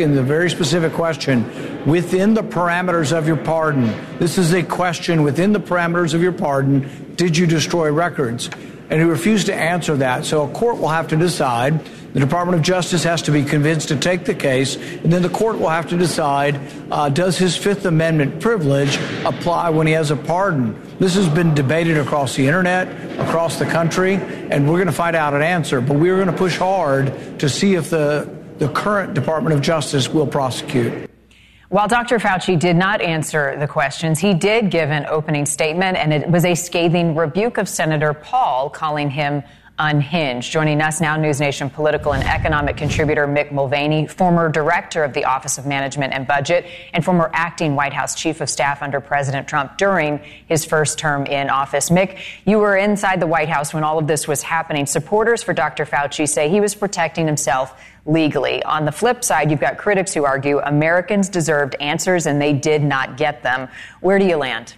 asking the very specific question, within the parameters of your pardon. This is a question within the parameters of your pardon. Did you destroy records? And he refused to answer that. So a court will have to decide. The Department of Justice has to be convinced to take the case, and then the court will have to decide, does his Fifth Amendment privilege apply when he has a pardon? This has been debated across the internet, across the country, and we're going to find out an answer. But we're going to push hard to see if the current Department of Justice will prosecute. While Dr. Fauci did not answer the questions, he did give an opening statement, and it was a scathing rebuke of Senator Paul, calling him unhinged. Joining us now, News Nation political and economic contributor Mick Mulvaney, former director of the Office of Management and Budget and former acting White House chief of staff under President Trump during his first term in office. Mick, you were inside the White House when all of this was happening. Supporters for Dr. Fauci say he was protecting himself legally. On the flip side, you've got critics who argue Americans deserved answers and they did not get them. Where do you land?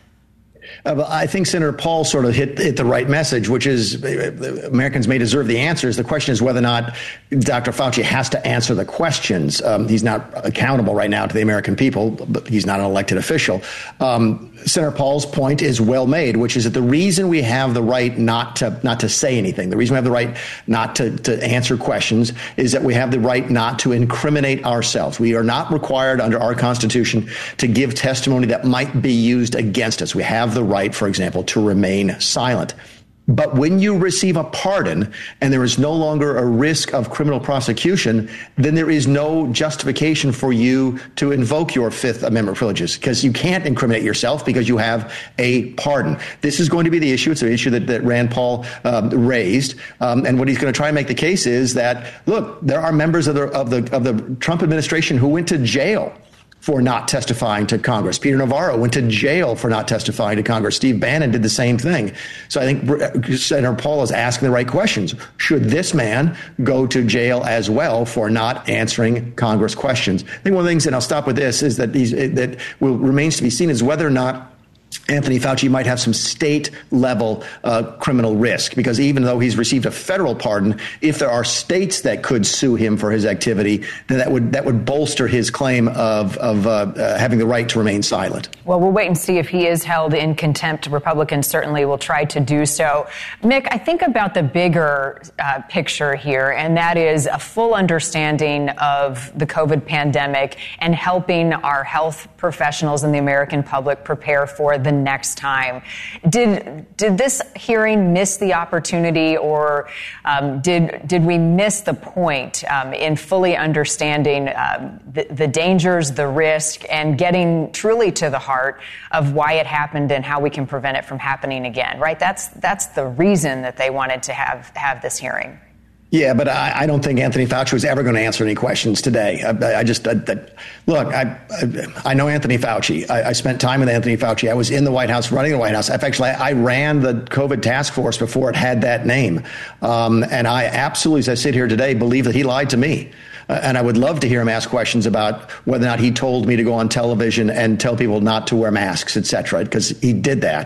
I think Senator Paul sort of hit the right message, which is Americans may deserve the answers. The question is whether or not Dr. Fauci has to answer the questions. He's not accountable right now to the American people, but he's not an elected official. Senator Paul's point is well made, which is that the reason we have the right not to say anything, the reason we have the right not to answer questions is that we have the right not to incriminate ourselves. We are not required under our Constitution to give testimony that might be used against us. We have the right, for example, to remain silent. But when you receive a pardon and there is no longer a risk of criminal prosecution, then there is no justification for you to invoke your Fifth Amendment privileges because you can't incriminate yourself because you have a pardon. This is going to be the issue. It's an issue that Rand Paul raised. And what he's going to try and make the case is that, look, there are members of the Trump administration who went to jail for not testifying to Congress. Peter Navarro went to jail for not testifying to Congress. Steve Bannon did the same thing. So I think Senator Paul is asking the right questions. Should this man go to jail as well for not answering Congress questions? I think one of the things, and I'll stop with this, is that remains to be seen is whether or not Anthony Fauci might have some state level criminal risk, because even though he's received a federal pardon, if there are states that could sue him for his activity, then that would bolster his claim of having the right to remain silent. Well, we'll wait and see if he is held in contempt. Republicans certainly will try to do so. Mick, I think about the bigger picture here, and that is a full understanding of the COVID pandemic and helping our health professionals and the American public prepare for the next time. Did this hearing miss the opportunity, or did we miss the point in fully understanding the dangers, the risk, and getting truly to the heart of why it happened and how we can prevent it from happening again? Right? That's the reason that they wanted to have this hearing. Yeah, but I don't think Anthony Fauci was ever going to answer any questions today. Look, I know Anthony Fauci. I spent time with Anthony Fauci. I was in the White House, running the White House. I ran the COVID task force before it had that name. And I absolutely, as I sit here today, believe that he lied to me. And I would love to hear him ask questions about whether or not he told me to go on television and tell people not to wear masks, et cetera, because he did that.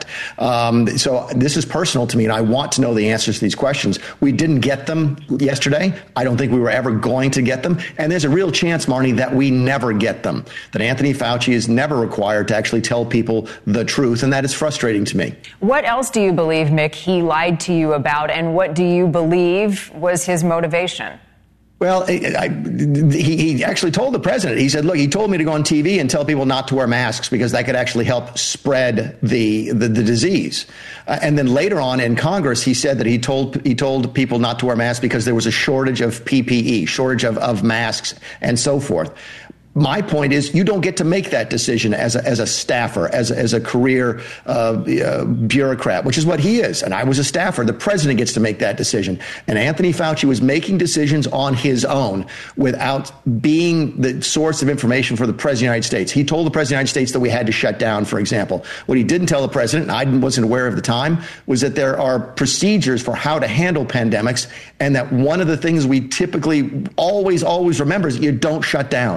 So this is personal to me, and I want to know the answers to these questions. We didn't get them yesterday. I don't think we were ever going to get them. And there's a real chance, Marnie, that we never get them, that Anthony Fauci is never required to actually tell people the truth. And that is frustrating to me. What else do you believe, Mick, he lied to you about? And what do you believe was his motivation? Well, he actually told the president, he said, look, he told me to go on TV and tell people not to wear masks because that could actually help spread the disease. And then later on in Congress, he said that he told people not to wear masks because there was a shortage of PPE, shortage of masks and so forth. My point is, you don't get to make that decision as a staffer, as a career bureaucrat, which is what he is. And I was a staffer. The president gets to make that decision. And Anthony Fauci was making decisions on his own without being the source of information for the president of the United States. He told the president of the United States that we had to shut down, for example. What he didn't tell the president, and I wasn't aware of at the time, was that there are procedures for how to handle pandemics, and that one of the things we typically always remember is you don't shut down.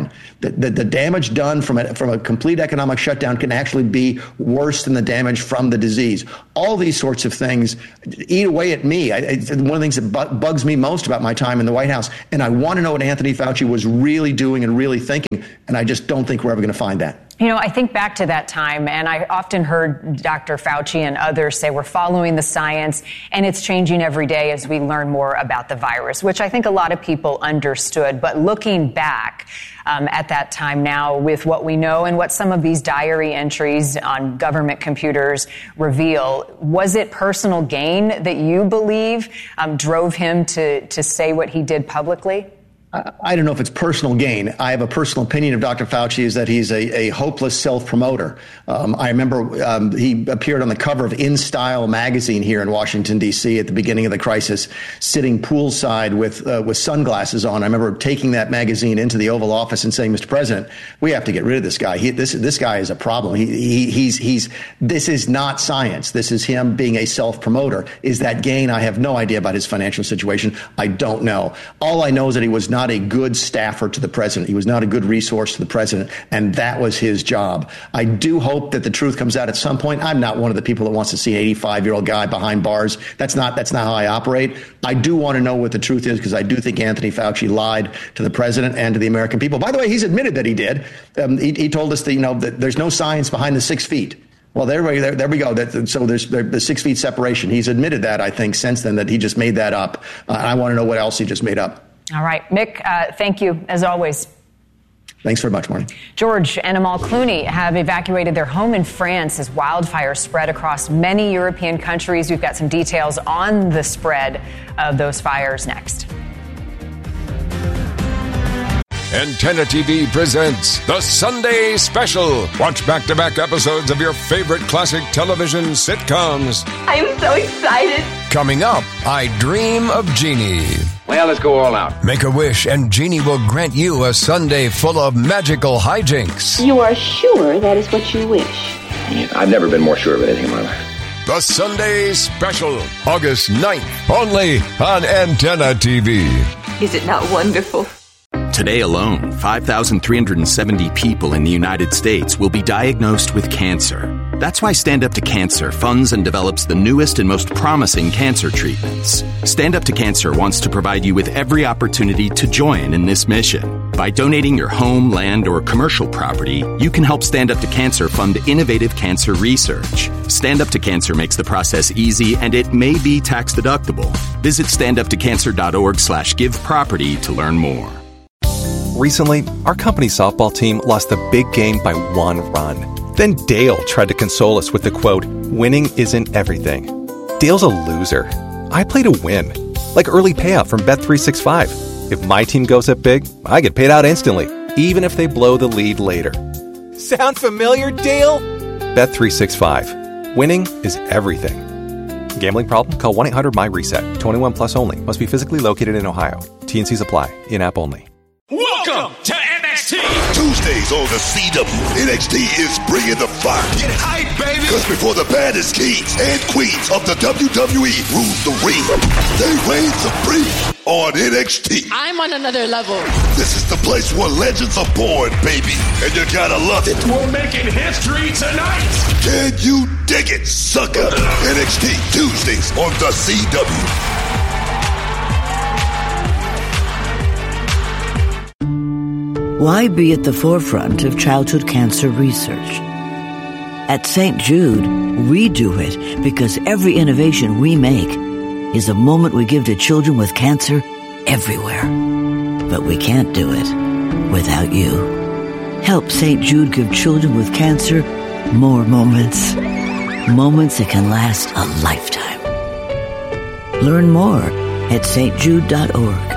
The damage done from a complete economic shutdown can actually be worse than the damage from the disease. All these sorts of things eat away at me. One of the things that bugs me most about my time in the White House, and I want to know what Anthony Fauci was really doing and really thinking, and I just don't think we're ever going to find that. You know, I think back to that time, and I often heard Dr. Fauci and others say we're following the science, and it's changing every day as we learn more about the virus, which I think a lot of people understood. But looking back at that time now with what we know and what some of these diary entries on government computers reveal, was it personal gain that you believe drove him to say what he did publicly? I don't know if it's personal gain. I have a personal opinion of Dr. Fauci is that he's a hopeless self-promoter. I remember he appeared on the cover of In Style magazine here in Washington, D.C. at the beginning of the crisis, sitting poolside with sunglasses on. I remember taking that magazine into the Oval Office and saying, Mr. President, we have to get rid of this guy. This guy is a problem. This is not science. This is him being a self-promoter. Is that gain? I have no idea about his financial situation. I don't know. All I know is that he was not a good staffer to the president. He was not a good resource to the president, and that was his job. I do hope that the truth comes out at some point. I'm not one of the people that wants to see an 85-year-old guy behind bars. That's not how I operate. I do want to know what the truth is, because I do think Anthony Fauci lied to the president and to the American people. By the way, he's admitted that he did. He told us that there's no science behind the 6 feet. Well, there we go. So there's the 6 feet separation. He's admitted that, I think, since then, that he just made that up. I want to know what else he just made up. All right. Mick, thank you, as always. Thanks very much, Marty. George and Amal Clooney have evacuated their home in France as wildfires spread across many European countries. We've got some details on the spread of those fires next. Antenna TV presents The Sunday Special. Watch back-to-back episodes of your favorite classic television sitcoms. I'm so excited. Coming up, I Dream of Jeannie. Well, let's go all out. Make a wish and Jeannie will grant you a Sunday full of magical hijinks. You are sure that is what you wish? I've never been more sure of anything in my life. The Sunday Special, August 9th, only on Antenna TV. Is it not wonderful? Today alone, 5,370 people in the United States will be diagnosed with cancer. That's why Stand Up to Cancer funds and develops the newest and most promising cancer treatments. Stand Up to Cancer wants to provide you with every opportunity to join in this mission. By donating your home, land, or commercial property, you can help Stand Up to Cancer fund innovative cancer research. Stand Up to Cancer makes the process easy, and it may be tax deductible. Visit standuptocancer.org/giveproperty to learn more. Recently, our company's softball team lost the big game by 1 run. Then Dale tried to console us with the quote, "Winning isn't everything." Dale's a loser. I play to win, like early payout from Bet365. If my team goes up big, I get paid out instantly, even if they blow the lead later. Sound familiar, Dale? Bet365. Winning is everything. Gambling problem? Call 1-800-MY-RESET. 21 plus only. Must be physically located in Ohio. T&Cs apply. In-app only. Welcome to NXT. Tuesdays on the CW, NXT is bringing the fire. Get hype, baby. Because before the baddest kings and queens of the WWE rule the ring, they reign supreme on NXT. I'm on another level. This is the place where legends are born, baby, and you gotta love it. We're making history tonight. Can you dig it, sucker? NXT Tuesdays on the CW. Why be at the forefront of childhood cancer research? At St. Jude, we do it because every innovation we make is a moment we give to children with cancer everywhere. But we can't do it without you. Help St. Jude give children with cancer more moments. Moments that can last a lifetime. Learn more at stjude.org.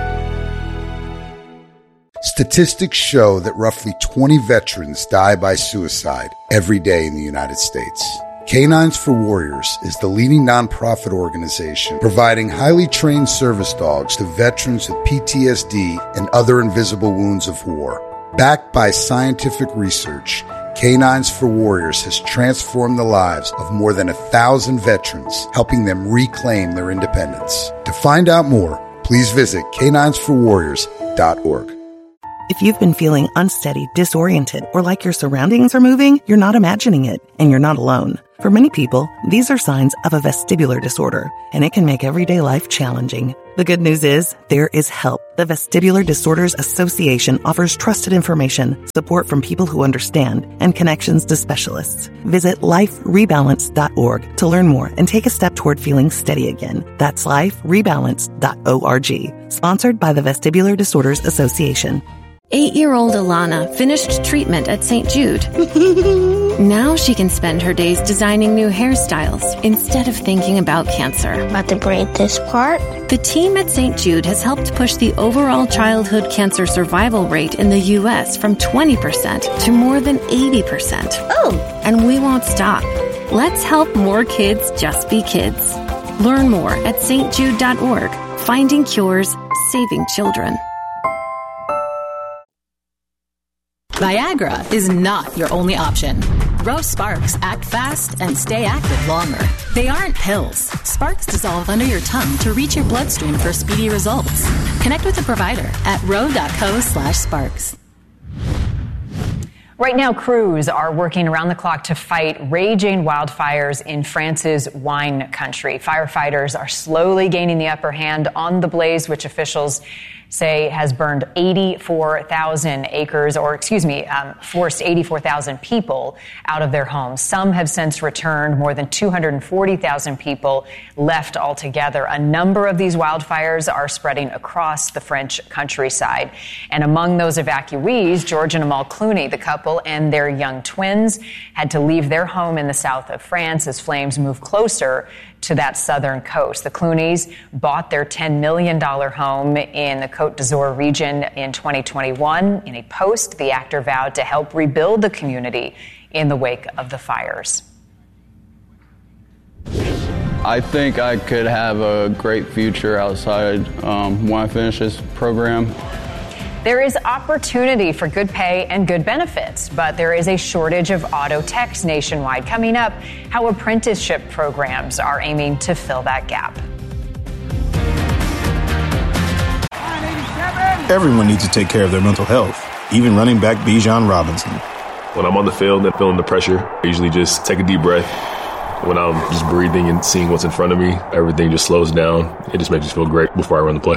Statistics show that roughly 20 veterans die by suicide every day in the United States. Canines for Warriors is the leading nonprofit organization providing highly trained service dogs to veterans with PTSD and other invisible wounds of war. Backed by scientific research, Canines for Warriors has transformed the lives of more than 1,000 veterans, helping them reclaim their independence. To find out more, please visit caninesforwarriors.org. If you've been feeling unsteady, disoriented, or like your surroundings are moving, you're not imagining it, and you're not alone. For many people, these are signs of a vestibular disorder, and it can make everyday life challenging. The good news is, there is help. The Vestibular Disorders Association offers trusted information, support from people who understand, and connections to specialists. Visit liferebalance.org to learn more and take a step toward feeling steady again. That's liferebalance.org. Sponsored by the Vestibular Disorders Association. 8-year-old Alana finished treatment at St. Jude. Now she can spend her days designing new hairstyles instead of thinking about cancer. About to braid this part? The team at St. Jude has helped push the overall childhood cancer survival rate in the U.S. from 20% to more than 80%. Oh! And we won't stop. Let's help more kids just be kids. Learn more at stjude.org. Finding cures, saving children. Viagra is not your only option. Roe Sparks act fast and stay active longer. They aren't pills. Sparks dissolve under your tongue to reach your bloodstream for speedy results. Connect with a provider at roe.co/sparks. Right now, crews are working around the clock to fight raging wildfires in France's wine country. Firefighters are slowly gaining the upper hand on the blaze, which officials say has burned 84,000 acres, forced 84,000 people out of their homes. Some have since returned. More than 240,000 people left altogether. A number of these wildfires are spreading across the French countryside. And among those evacuees, George and Amal Clooney, the couple and their young twins, had to leave their home in the south of France as flames move closer to that southern coast. The Clooneys bought their $10 million home in the Côte d'Azur region in 2021. In a post, the actor vowed to help rebuild the community in the wake of the fires. I think I could have a great future outside when I finish this program. There is opportunity for good pay and good benefits, but there is a shortage of auto techs nationwide. Coming up, how apprenticeship programs are aiming to fill that gap. Everyone needs to take care of their mental health, even running back Bijan Robinson. When I'm on the field and feeling the pressure, I usually just take a deep breath. When I'm just breathing and seeing what's in front of me, everything just slows down. It just makes me feel great before I run the play.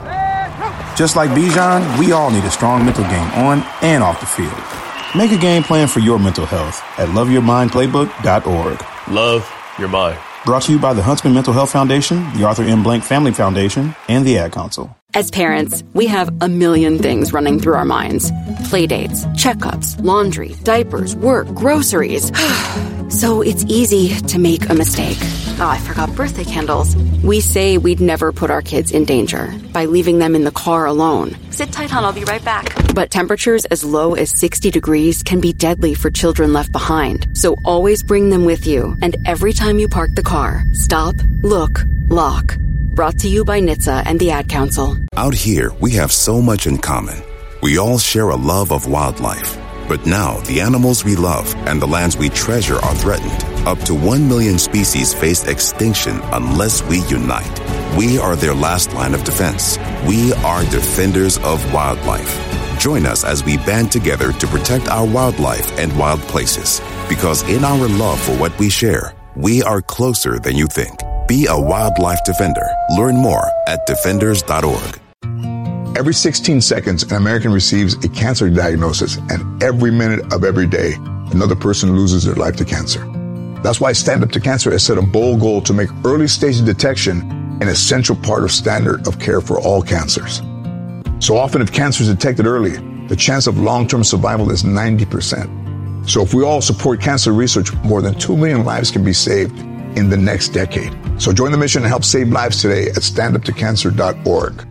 Just like Bijan, we all need a strong mental game on and off the field. Make a game plan for your mental health at loveyourmindplaybook.org. Love your mind. Brought to you by the Huntsman Mental Health Foundation, the Arthur M. Blank Family Foundation, and the Ad Council. As parents, we have a million things running through our minds. Playdates, checkups, laundry, diapers, work, groceries. So it's easy to make a mistake. Oh, I forgot birthday candles. We say we'd never put our kids in danger by leaving them in the car alone. Sit tight, hon. I'll be right back. But temperatures as low as 60 degrees can be deadly for children left behind. So always bring them with you. And every time you park the car, stop, look, lock. Brought to you by NHTSA and the Ad Council. Out here, we have so much in common. We all share a love of wildlife. But now, the animals we love and the lands we treasure are threatened. Up to 1 million species face extinction unless we unite. We are their last line of defense. We are defenders of wildlife. Join us as we band together to protect our wildlife and wild places. Because in our love for what we share, we are closer than you think. Be a wildlife defender. Learn more at defenders.org. Every 16 seconds, an American receives a cancer diagnosis, and every minute of every day, another person loses their life to cancer. That's why Stand Up to Cancer has set a bold goal to make early stage detection an essential part of standard of care for all cancers. So often, if cancer is detected early, the chance of long-term survival is 90%. So if we all support cancer research, more than 2 million lives can be saved in the next decade. So join the mission and help save lives today at standuptocancer.org.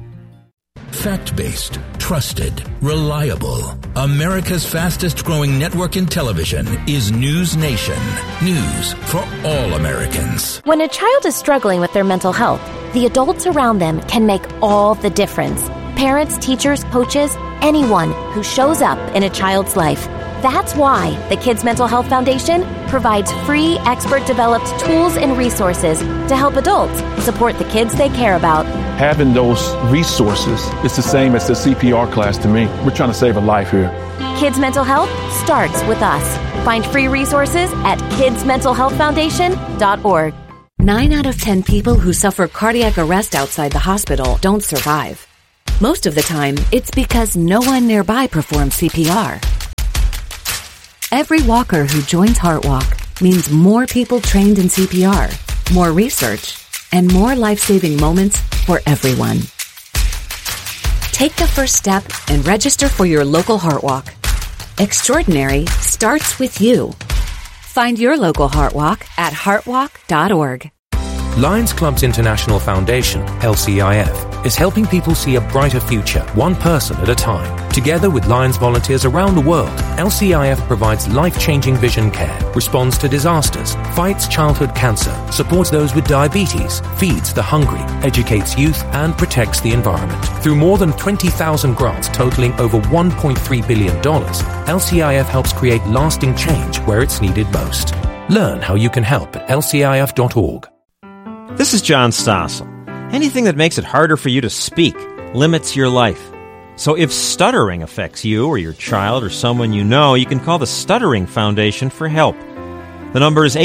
Fact-based, trusted, reliable. America's fastest-growing network in television is News Nation. News for all Americans. When a child is struggling with their mental health, the adults around them can make all the difference. Parents, teachers, coaches, anyone who shows up in a child's life. That's why the Kids Mental Health Foundation provides free, expert-developed tools and resources to help adults support the kids they care about. Having those resources is the same as the CPR class to me. We're trying to save a life here. Kids' mental health starts with us. Find free resources at kidsmentalhealthfoundation.org. 9 out of 10 people who suffer cardiac arrest outside the hospital don't survive. Most of the time, it's because no one nearby performs CPR. Every walker who joins HeartWalk means more people trained in CPR, more research, and more life-saving moments for everyone. Take the first step and register for your local HeartWalk. Extraordinary starts with you. Find your local HeartWalk at heartwalk.org. Lions Club's International Foundation, LCIF, is helping people see a brighter future, one person at a time. Together with Lions volunteers around the world, LCIF provides life-changing vision care, responds to disasters, fights childhood cancer, supports those with diabetes, feeds the hungry, educates youth, and protects the environment. Through more than 20,000 grants totaling over $1.3 billion, LCIF helps create lasting change where it's needed most. Learn how you can help at lcif.org. This is John Stossel. Anything that makes it harder for you to speak limits your life. So if stuttering affects you or your child or someone you know, you can call the Stuttering Foundation for help. The number is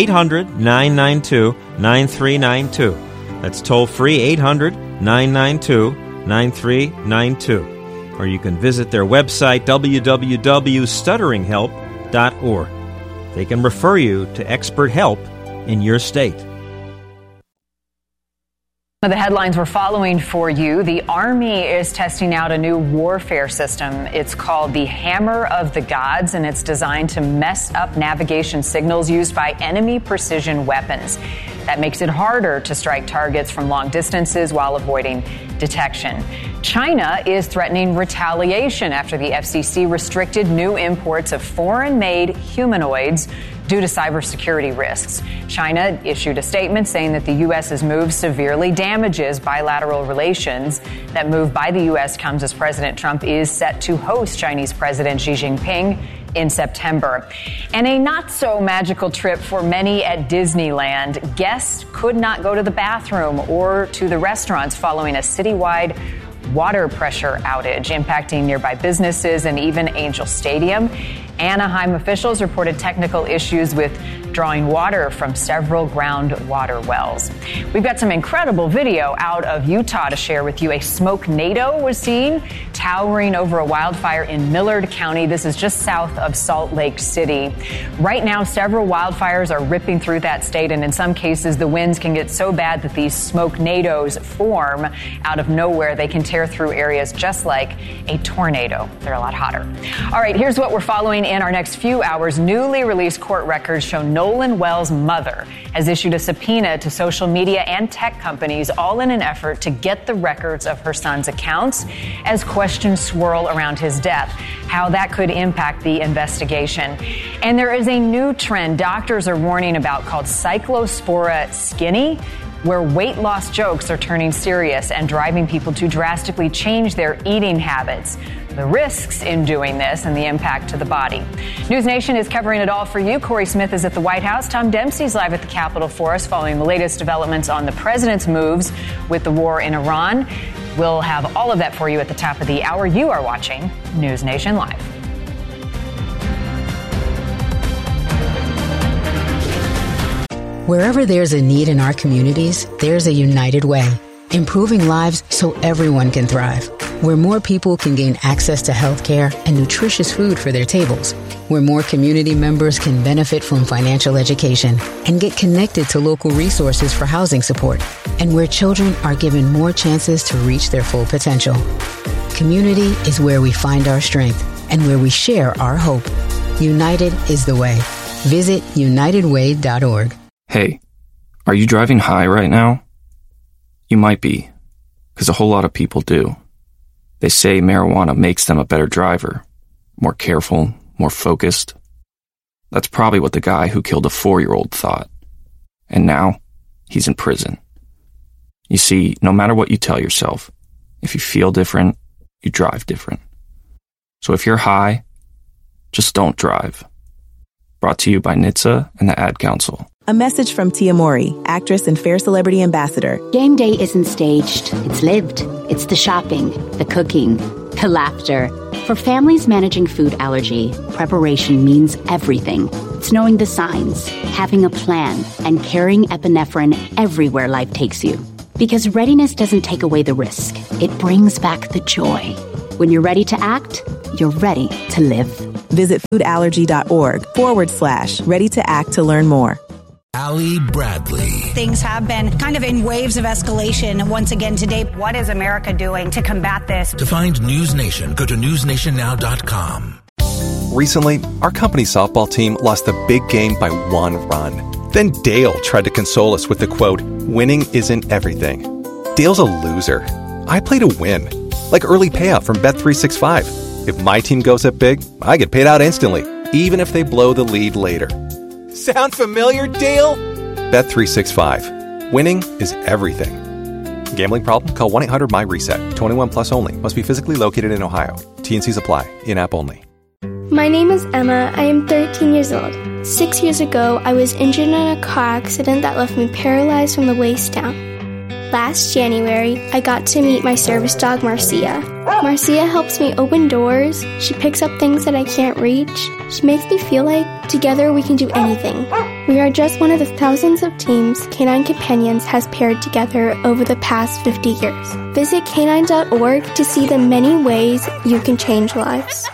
800-992-9392. That's toll-free 800-992-9392. Or you can visit their website, www.stutteringhelp.org. They can refer you to expert help in your state. The headlines we're following for you. The Army is testing out a new warfare system. It's called the Hammer of the Gods, and it's designed to mess up navigation signals used by enemy precision weapons. That makes it harder to strike targets from long distances while avoiding detection. China is threatening retaliation after the FCC restricted new imports of foreign-made humanoids due to cybersecurity risks. China issued a statement saying that the U.S.'s move severely damages bilateral relations. That move by the U.S. comes as President Trump is set to host Chinese President Xi Jinping in September. And a not-so-magical trip for many at Disneyland. Guests could not go to the bathroom or to the restaurants following a citywide water pressure outage impacting nearby businesses and even Angel Stadium. Anaheim officials reported technical issues with drawing water from several groundwater wells. We've got some incredible video out of Utah to share with you. A smoke-nado was seen towering over a wildfire in Millard County. This is just south of Salt Lake City. Right now, several wildfires are ripping through that state, and in some cases, the winds can get so bad that these smoke-nados form out of nowhere. They can tear through areas just like a tornado. They're a lot hotter. All right, here's what we're following in our next few hours. Newly released court records show Nolan Wells' mother has issued a subpoena to social media and tech companies, all in an effort to get the records of her son's accounts as questions swirl around his death, how that could impact the investigation. And there is a new trend doctors are warning about called Cyclospora skinny, where weight loss jokes are turning serious and driving people to drastically change their eating habits. The risks in doing this and the impact to the body. News Nation is covering it all for you. Corey Smith is at the White House. Tom Dempsey's live at the Capitol for us following the latest developments on the president's moves with the war in Iran. We'll have all of that for you at the top of the hour. You are watching News Nation Live. Wherever there's a need in our communities, there's a United Way, improving lives so everyone can thrive. Where more people can gain access to health care and nutritious food for their tables. Where more community members can benefit from financial education and get connected to local resources for housing support. And where children are given more chances to reach their full potential. Community is where we find our strength and where we share our hope. United is the way. Visit unitedway.org. Hey, are you driving high right now? You might be, because a whole lot of people do. They say marijuana makes them a better driver, more careful, more focused. That's probably what the guy who killed a 4-year-old thought. And now, he's in prison. You see, no matter what you tell yourself, if you feel different, you drive different. So if you're high, just don't drive. Brought to you by NHTSA and the Ad Council. A message from Tia Mowry, actress and Fair Celebrity Ambassador. Game day isn't staged, it's lived. It's the shopping, the cooking, the laughter. For families managing food allergy, preparation means everything. It's knowing the signs, having a plan, and carrying epinephrine everywhere life takes you. Because readiness doesn't take away the risk. It brings back the joy. When you're ready to act, you're ready to live. Visit foodallergy.org/ready to act to learn more. Allie Bradley. Things have been kind of in waves of escalation once again today. What is America doing to combat this? To find News Nation, go to newsnationnow.com. Recently, our company softball team lost the big game by 1 run. Then Dale tried to console us with the quote, "Winning isn't everything." Dale's a loser. I play to win. Like early payout from Bet365. If my team goes up big, I get paid out instantly, even if they blow the lead later. Sound familiar, Dale? Bet365. Winning is everything. Gambling problem? Call 1-800-MY-RESET. 21 plus only. Must be physically located in Ohio. T&Cs apply. In-app only. My name is Emma. I am 13 years old. 6 years ago, I was injured in a car accident that left me paralyzed from the waist down. Last January, I got to meet my service dog, Marcia. Marcia helps me open doors. She picks up things that I can't reach. She makes me feel like together we can do anything. We are just one of the thousands of teams Canine Companions has paired together over the past 50 years. Visit canine.org to see the many ways you can change lives.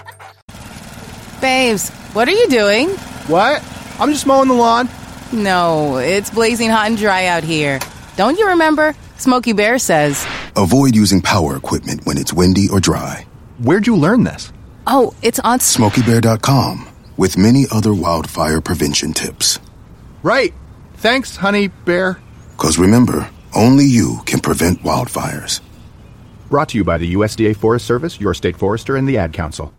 Babes, what are you doing? What? I'm just mowing the lawn. No, it's blazing hot and dry out here. Don't you remember? Smokey Bear says, avoid using power equipment when it's windy or dry. Where'd you learn this? Oh, it's on SmokeyBear.com with many other wildfire prevention tips. Right. Thanks, honey bear. 'Cause remember, only you can prevent wildfires. Brought to you by the USDA Forest Service, your state forester, and the Ad Council.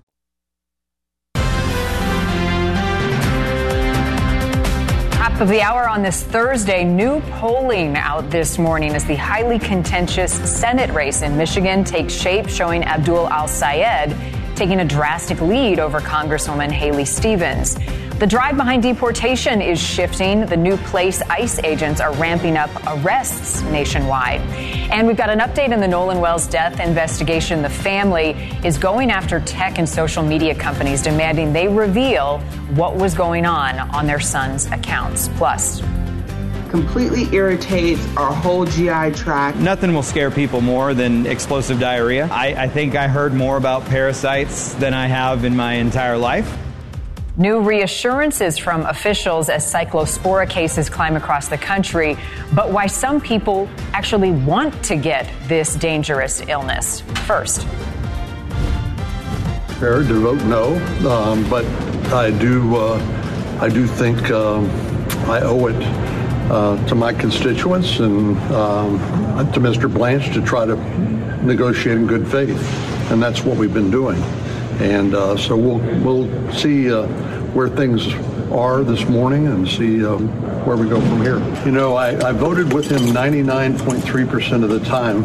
Top of the hour on this Thursday, new polling out this morning as the highly contentious Senate race in Michigan takes shape, showing Abdul Al-Sayed taking a drastic lead over Congresswoman Haley Stevens. The drive behind deportation is shifting. The new place ICE agents are ramping up arrests nationwide. And we've got an update in the Nolan Wells death investigation. The family is going after tech and social media companies, demanding they reveal what was going on their son's accounts. Plus, completely irritates our whole GI tract. Nothing will scare people more than explosive diarrhea. I think I heard more about parasites than I have in my entire life. New reassurances from officials as cyclospora cases climb across the country, but why some people actually want to get this dangerous illness. First. Prepared to vote no, but I do think I owe it to my constituents and to Mr. Blanche to try to negotiate in good faith, and that's what we've been doing. And so we'll see where things are this morning and see where we go from here. You know, I voted with him 99.3% of the time.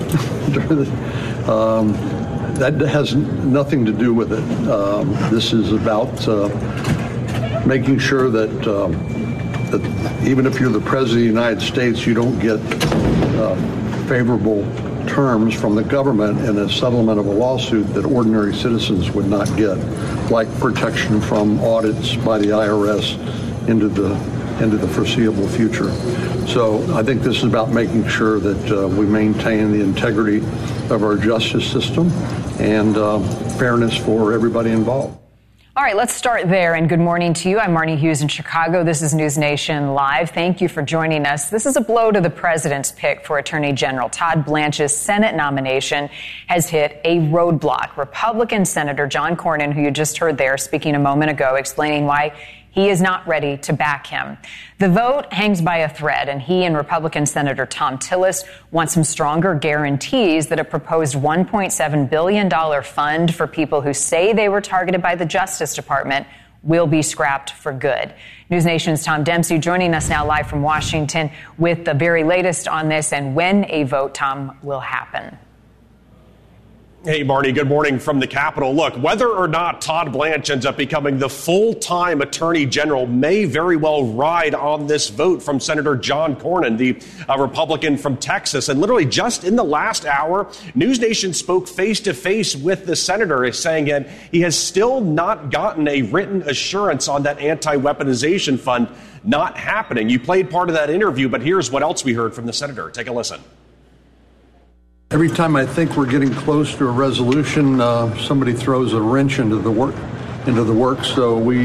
That has nothing to do with it. This is about making sure that even if you're the President of the United States, you don't get favorable terms from the government in a settlement of a lawsuit that ordinary citizens would not get, like protection from audits by the IRS into the foreseeable future. So I think this is about making sure that we maintain the integrity of our justice system and fairness for everybody involved. All right, let's start there. And good morning to you. I'm Marnie Hughes in Chicago. This is News Nation Live. Thank you for joining us. This is a blow to the president's pick for Attorney General. Todd Blanche's Senate nomination has hit a roadblock. Republican Senator John Cornyn, who you just heard there speaking a moment ago, explaining why he is not ready to back him. The vote hangs by a thread, and he and Republican Senator Thom Tillis want some stronger guarantees that a proposed $1.7 billion fund for people who say they were targeted by the Justice Department will be scrapped for good. News Nation's Tom Dempsey joining us now live from Washington with the very latest on this and when a vote, Tom, will happen. Hey, Barney, good morning from the Capitol. Look, whether or not Todd Blanche ends up becoming the full-time Attorney General may very well ride on this vote from Senator John Cornyn, the Republican from Texas. And literally just in the last hour, News Nation spoke face-to-face with the senator, saying that he has still not gotten a written assurance on that anti-weaponization fund not happening. You played part of that interview, but here's what else we heard from the senator. Take a listen. Every time I think we're getting close to a resolution, somebody throws a wrench into the work. So we